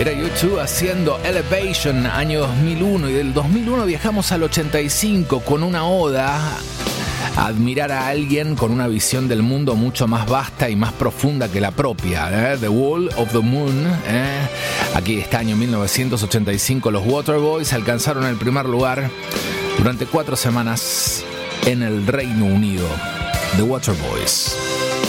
Era U2 haciendo Elevation, año 2001, y del 2001 viajamos al 85 con una oda a admirar a alguien con una visión del mundo mucho más vasta y más profunda que la propia, The Wall of the Moon. Aquí este año 1985 los Waterboys alcanzaron el primer lugar durante 4 semanas en el Reino Unido. The Waterboys.